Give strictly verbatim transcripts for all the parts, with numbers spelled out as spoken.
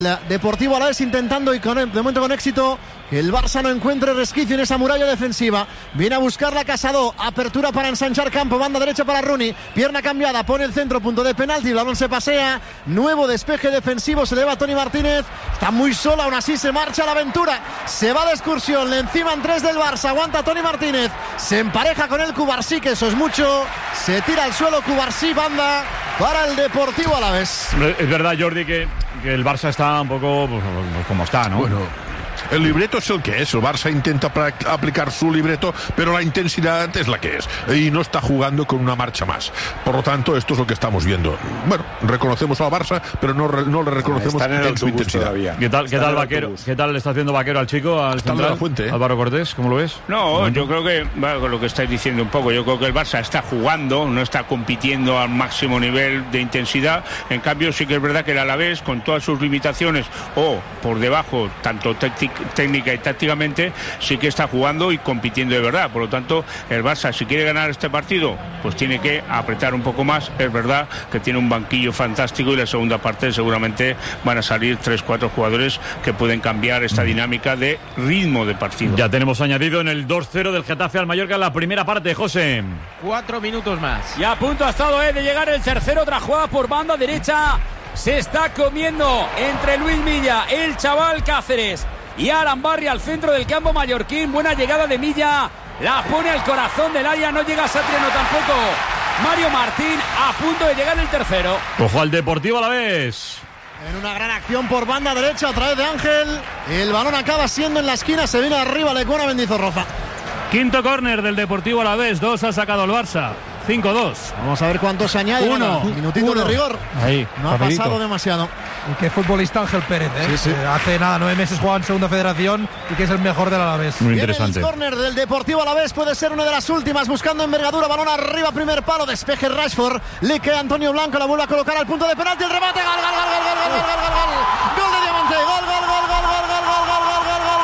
Deportivo Alavés intentando y con, de momento con éxito que el Barça no encuentre resquicio en esa muralla defensiva. Viene a buscar la Casado, apertura para ensanchar campo, banda derecha para Rooney, pierna cambiada, pone el centro, punto de penalti, el balón se pasea, nuevo despeje defensivo, se eleva Tony Martínez, está muy solo, aún así se marcha a la aventura, se va de excursión, le enciman tres del Barça, aguanta Tony Martínez, se empareja con el Cubarsí, que eso es mucho, se tira al suelo Cubarsí, banda para el Deportivo Alavés. Es verdad, Jordi, que, que el Barça está un poco pues, como está, ¿no? Bueno, el libreto es el que es. El Barça intenta aplicar su libreto, pero la intensidad es la que es. Y no está jugando con una marcha más. Por lo tanto, esto es lo que estamos viendo. Bueno, reconocemos al Barça, pero no, no le reconocemos en, en su intensidad. Todavía. ¿Qué tal, qué tal Vaquero? ¿Qué tal le está haciendo Vaquero al chico? Al está en la fuente, ¿eh? Álvaro Cortés, ¿cómo lo ves? No, yo creo que, bueno, con lo que estáis diciendo un poco, yo creo que el Barça está jugando, no está compitiendo al máximo nivel de intensidad. En cambio, sí que es verdad que el Alavés, con todas sus limitaciones, o por debajo, tanto técnica y tácticamente, sí que está jugando y compitiendo de verdad. Por lo tanto, el Barça, si quiere ganar este partido, pues tiene que apretar un poco más. Es verdad que tiene un banquillo fantástico y la segunda parte seguramente van a salir tres, cuatro jugadores que pueden cambiar esta dinámica de ritmo de partido. Ya tenemos añadido en el dos cero del Getafe al Mallorca en la primera parte, José. Cuatro minutos más. Y a punto ha estado eh, de llegar el tercero, otra jugada por banda derecha. Se está comiendo entre Luis Milla, el chaval Cáceres y Alan Barry al centro del campo mallorquín. Buena llegada de Milla, la pone al corazón del área, no llega Satriano tampoco. Mario Martín a punto de llegar el tercero. Ojo al Deportivo Alavés. En una gran acción por banda derecha a través de Ángel. El balón acaba siendo en la esquina, se viene arriba Lecuona Mendizorroza. Quinto córner del Deportivo Alavés, dos ha sacado el Barça. cinco dos. Vamos a ver cuánto se añade. Uno. Bueno, minutito uno. de rigor. Ahí, no rapidito. ha pasado demasiado. Y qué futbolista Ángel Pérez, ¿eh? Sí, sí. Eh, hace nada, nueve meses jugaba en Segunda Federación y que es el mejor del Alavés. Muy interesante. El córner del Deportivo Alavés puede ser una de las últimas, buscando envergadura, balón arriba, primer palo, despeje Rashford, le queda Antonio Blanco, la vuelve a colocar al punto de penalti, el remate, gol, gol, gol, gol, gol, gol, gol, gol, gol, gol de Diamante, gol, gol, gol, gol, gol, gol, gol, gol, gol, gol, gol,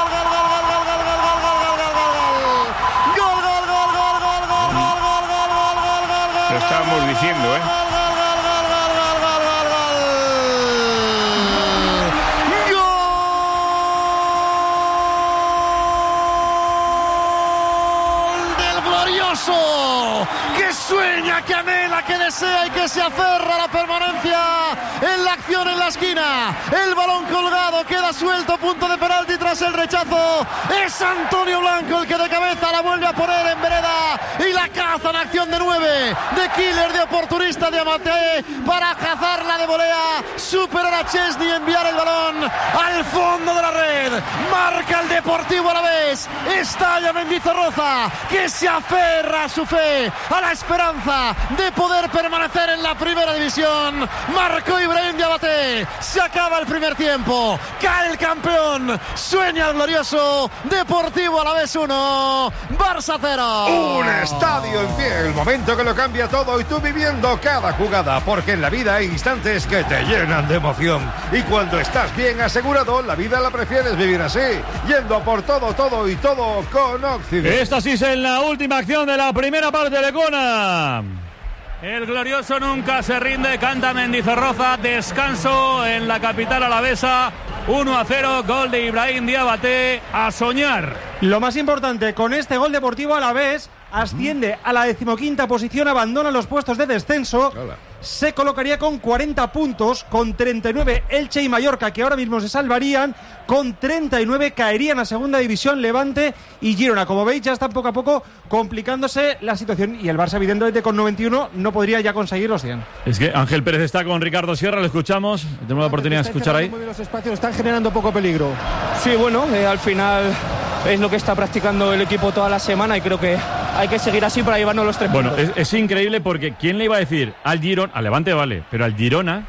Lo estábamos diciendo, ¿eh? Que sueña, que anhela, que desea y que se aferra a la permanencia en la acción en la esquina. El balón colgado, queda suelto, punto de penalti tras el rechazo. Es Antonio Blanco el que de cabeza la vuelve a poner en vereda y la caza en acción de nueve, de killer, de oportunista de Amate para cazarla de volea, superar a Chesney y enviar el balón al fondo de la red. Marca el Deportivo Alavés, estalla Mendizorroza, que se aferra a su fe, a la esperanza de poder permanecer en la primera división. Marcó Ibrahim Diabaté, se acaba el primer tiempo, cae el campeón, sueña el glorioso Deportivo Alavés uno, Barça cero. Un estadio en pie, el momento que lo cambia todo y tú viviendo cada jugada, porque en la vida hay instantes que te llenan de emoción y cuando estás bien asegurado, la vida la prefieres vivir así, yendo por todo, todo y todo con Occident. Esta sí es en la última acción de la primera parte de Lecona. El glorioso nunca se rinde, canta Mendizorroza, descanso en la capital alavesa, uno a cero, gol de Ibrahim Diabaté, a soñar. Lo más importante, con este gol Deportivo Alavés asciende a la decimoquinta posición, abandona los puestos de descenso. Hola. Se colocaría con cuarenta puntos, con treinta y nueve Elche y Mallorca, que ahora mismo se salvarían, con treinta y nueve caerían a segunda división Levante y Girona. Como veis, ya está poco a poco complicándose la situación y el Barça, evidentemente, con noventa y uno no podría ya conseguir los cien. Es que Ángel Pérez está con Ricardo Sierra, lo escuchamos, tenemos la oportunidad de escuchar ahí. Muy bien los espacios, están generando poco peligro. Sí, bueno, eh, al final es lo que está practicando el equipo toda la semana y creo que hay que seguir así para llevarnos los tres bueno, puntos. Bueno, es, es increíble porque ¿quién le iba a decir al Girona, al Levante vale, pero al Girona,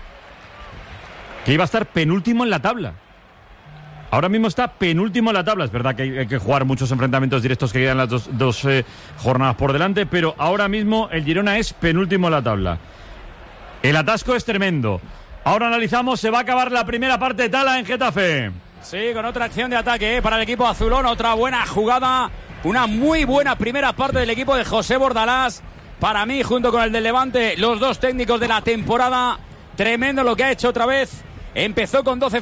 que iba a estar penúltimo en la tabla? Ahora mismo está penúltimo en la tabla. Es verdad que hay, hay que jugar muchos enfrentamientos directos que quedan las dos, dos eh, jornadas por delante, pero ahora mismo el Girona es penúltimo en la tabla. El atasco es tremendo. Ahora analizamos, se va a acabar la primera parte de Tala en Getafe. Sí, con otra acción de ataque ¿eh? para el equipo azulón, otra buena jugada, una muy buena primera parte del equipo de José Bordalás. Para mí, junto con el del Levante, los dos técnicos de la temporada. Tremendo lo que ha hecho otra vez empezó con doce